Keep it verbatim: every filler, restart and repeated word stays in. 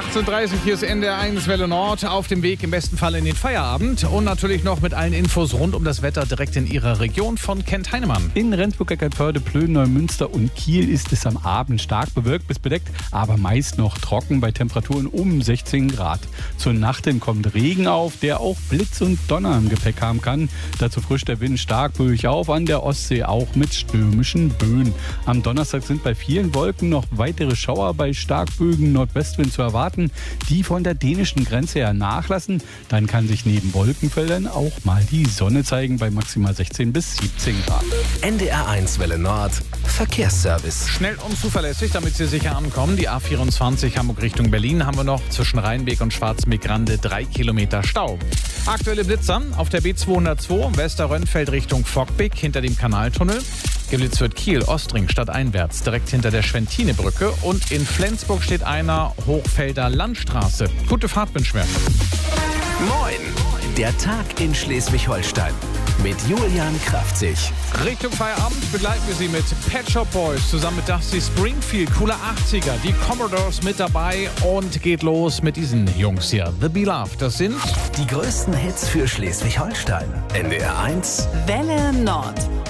achtzehn Uhr dreißig, hier ist N D R eins Welle Nord, auf dem Weg im besten Fall in den Feierabend und natürlich noch mit allen Infos rund um das Wetter direkt in Ihrer Region von Kent Heinemann. In Rendsburg, Eckernförde, Plön, Neumünster und Kiel ist es am Abend stark bewölkt bis bedeckt, aber meist noch trocken bei Temperaturen um sechzehn Grad. Zur Nacht hin kommt Regen auf, der auch Blitz und Donner im Gepäck haben kann. Dazu frischt der Wind stark böig auf, an der Ostsee auch mit stürmischen Böen. Am Donnerstag sind bei vielen Wolken noch weitere Schauer bei starkböigen Nordwestwind zu erwarten, die von der dänischen Grenze her nachlassen. Dann kann sich neben Wolkenfeldern auch mal die Sonne zeigen bei maximal sechzehn bis siebzehn Grad. N D R eins Welle Nord Verkehrsservice. Schnell und zuverlässig, damit Sie sicher ankommen. Die A vierundzwanzig Hamburg Richtung Berlin haben wir noch zwischen Rheinweg und Schwarzmeer-Grande drei Kilometer Stau. Aktuelle Blitzer auf der B zweihundertzwei Westerrönfeld Richtung Fockbeck hinter dem Kanaltunnel. Geblitzt wird Kiel, Ostring stadteinwärts, direkt hinter der Schwentinebrücke. Und in Flensburg steht einer Hochfelder Landstraße. Gute Fahrt wünschen wir. Moin! Der Tag in Schleswig-Holstein mit Julian Kraftzig. Richtung Feierabend begleiten wir Sie mit Pet Shop Boys zusammen mit Dusty Springfield, coole achtziger, die Commodores mit dabei und geht los mit diesen Jungs hier. The Beloved, das sind Die größten Hits für Schleswig-Holstein. N D R eins Welle Nord.